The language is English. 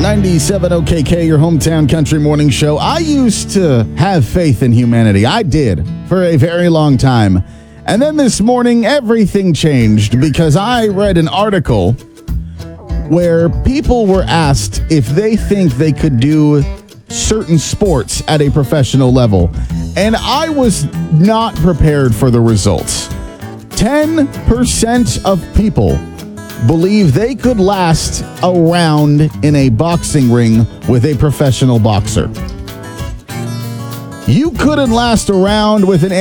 97 OKK, your hometown country morning show. I used to have faith in humanity. I did for a very long time. And then this morning, everything changed because I read an article where people were asked if they think they could do certain sports at a professional level. And I was not prepared for the results. 10% of people believe they could last a round in a boxing ring with a professional boxer. You couldn't last a round with an